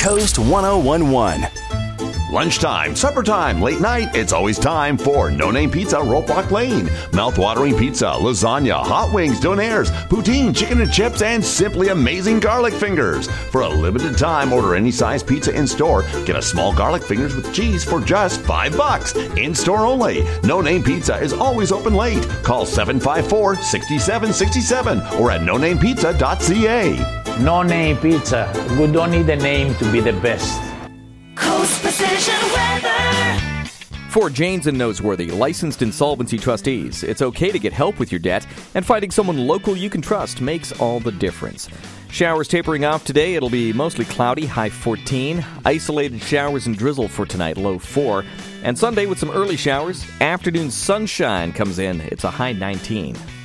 Coast 1011. Lunchtime, supper time, late night, it's always time for No Name Pizza, Roperock Lane. Mouth-watering pizza, lasagna, hot wings, donaires, poutine, chicken and chips, and simply amazing garlic fingers. For a limited time, order any size pizza in-store. Get a small garlic fingers with cheese for just $5. In-store only. No Name Pizza is always open late. Call 754-6767 or at nonamepizza.ca. No Name Pizza. We don't need a name to be the best. Coast Precision Weather. For Janes and Noseworthy, licensed insolvency trustees, it's okay to get help with your debt, and finding someone local you can trust makes all the difference. Showers tapering off today. It'll be mostly cloudy, high 14. Isolated showers and drizzle for tonight, low 4. And Sunday with some early showers. Afternoon sunshine comes in. It's a high 19.